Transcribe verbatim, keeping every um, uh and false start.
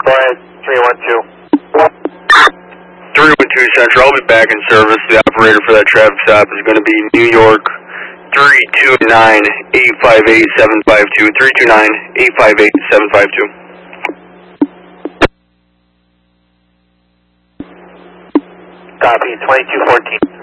Go ahead, three one two. three one two Central, I'll be back in service. The operator for that traffic stop is going to be New York three two nine, eight five eight, seven five two. three two nine, eight five eight, seven five two. Copy, twenty-two fourteen.